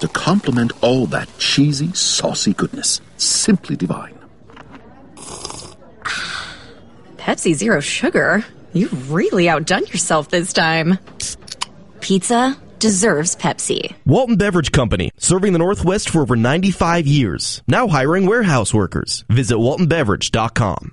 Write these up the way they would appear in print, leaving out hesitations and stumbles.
to complement all that cheesy, saucy goodness. Simply divine. Pepsi Zero Sugar? You've really outdone yourself this time. Pizza deserves Pepsi. Walton Beverage Company, serving the Northwest for over 95 years. Now hiring warehouse workers. Visit waltonbeverage.com.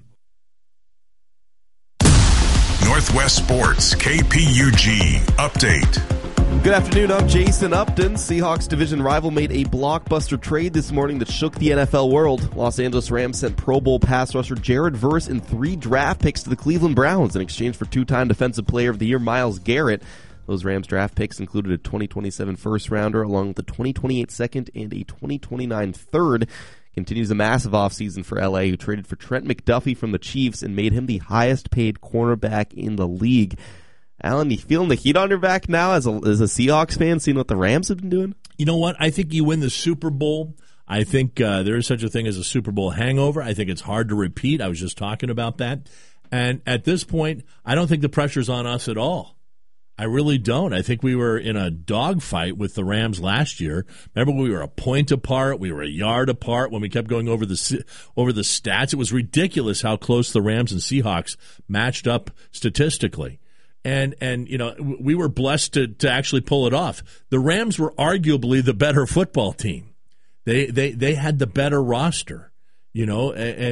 Northwest Sports, KPUG Update. Good afternoon, I'm Jason Upton. Seahawks division rival made a blockbuster trade this morning that shook the NFL world. Los Angeles Rams sent Pro Bowl pass rusher Jared Verse and 3 draft picks to the Cleveland Browns in exchange for 2-time Defensive Player of the Year Myles Garrett. Those Rams draft picks included a 2027 first-rounder along with a 2028 second and a 2029 third. Continues a massive offseason for L.A., who traded for Trent McDuffie from the Chiefs and made him the highest-paid cornerback in the league. Alan, you feeling the heat on your back now as a Seahawks fan, seeing what the Rams have been doing? You know what? I think you win the Super Bowl. I think there is such a thing as a Super Bowl hangover. I think it's hard to repeat. I was just talking about that. And at this point, I don't think the pressure's on us at all. I really don't. I think we were in a dogfight with the Rams last year. Remember, we were a point apart. We were a yard apart when we kept going over the stats. It was ridiculous how close the Rams and Seahawks matched up statistically. And you know, we were blessed to actually pull it off. The Rams were arguably the better football team. They had the better roster, you know,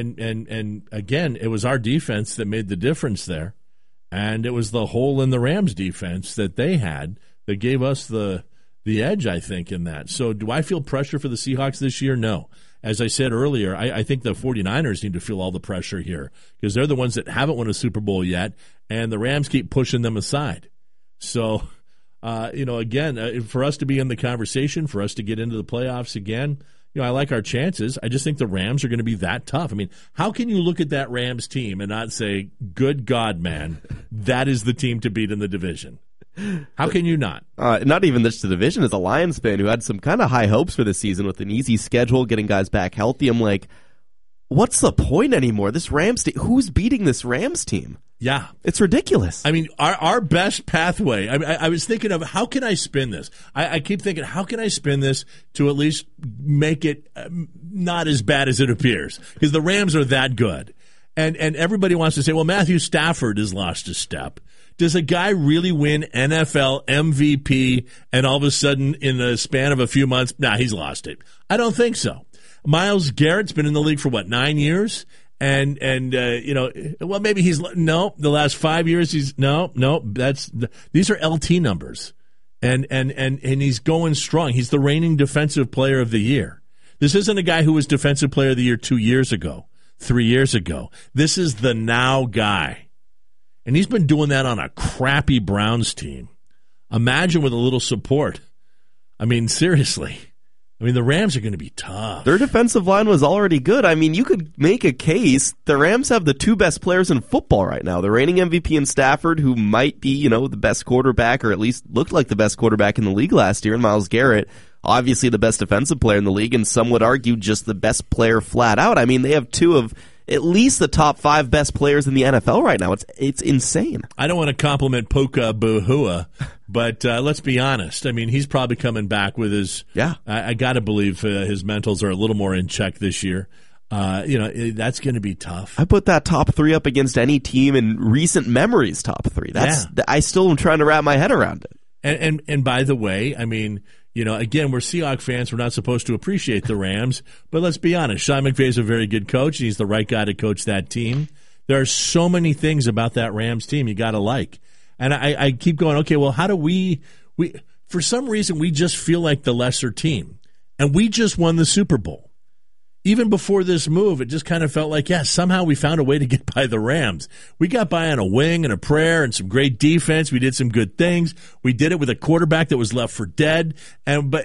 and again, it was our defense that made the difference there. And it was the hole in the Rams defense that they had that gave us the edge, I think, in that. So do I feel pressure for the Seahawks this year? No. As I said earlier, I think the 49ers need to feel all the pressure here because they're the ones that haven't won a Super Bowl yet, and the Rams keep pushing them aside. So, you know, again, for us to be in the conversation, for us to get into the playoffs again, you know, I like our chances. I just think the Rams are going to be that tough. I mean, how can you look at that Rams team and not say, good God, man, that is the team to beat in the division? How can you not? Not even just the division. As a Lions fan who had some kind of high hopes for this season with an easy schedule, getting guys back healthy, I'm like, what's the point anymore? This Rams team, who's beating this Rams team? Yeah. It's ridiculous. I mean, our best pathway, I was thinking of how can I spin this? I keep thinking, how can I spin this to at least make it not as bad as it appears? Because the Rams are that good. And everybody wants to say, well, Matthew Stafford has lost a step. Does a guy really win NFL MVP and all of a sudden in the span of a few months, he's lost it? I don't think so. Myles Garrett's been in the league for, 9 years? And you know, well, maybe the last 5 years these are LT numbers. And he's going strong. He's the reigning defensive player of the year. This isn't a guy who was defensive player of the year 2 years ago, 3 years ago. This is the now guy. And he's been doing that on a crappy Browns team. Imagine with a little support. I mean, seriously. I mean, the Rams are going to be tough. Their defensive line was already good. I mean, you could make a case. The Rams have the 2 best players in football right now. The reigning MVP in Stafford, who might be, you know, the best quarterback, or at least looked like the best quarterback in the league last year, and Myles Garrett, obviously the best defensive player in the league, and some would argue just the best player flat out. I mean, they have 2 of at least the top 5 best players in the NFL right now. It's insane. I don't want to compliment Puka Nacua, but let's be honest. I mean, he's probably coming back with his. Yeah. I got to believe his mentals are a little more in check this year. You know, that's going to be tough. I put that top 3 up against any team in recent memories. Top 3. I still am trying to wrap my head around it. And by the way, I mean, you know, again, we're Seahawks fans. We're not supposed to appreciate the Rams. But let's be honest. Sean McVay's a very good coach. He's the right guy to coach that team. There are so many things about that Rams team you got to like. And I keep going, okay, well, how do we for some reason, we just feel like the lesser team. And we just won the Super Bowl. Even before this move, it just kind of felt like, somehow we found a way to get by the Rams. We got by on a wing and a prayer and some great defense. We did some good things. We did it with a quarterback that was left for dead. But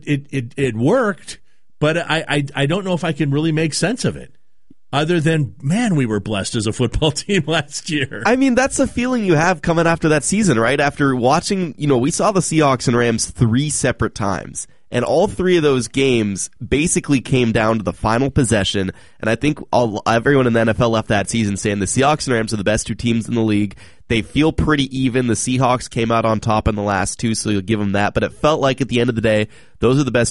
it worked. But I don't know if I can really make sense of it. Other than, man, we were blessed as a football team last year. I mean, that's a feeling you have coming after that season, right? After watching, you know, we saw the Seahawks and Rams 3 separate times. And all 3 of those games basically came down to the final possession. And I think everyone in the NFL left that season saying the Seahawks and Rams are the best 2 teams in the league. They feel pretty even. The Seahawks came out on top in the last 2, so you'll give them that. But it felt like at the end of the day, those are the best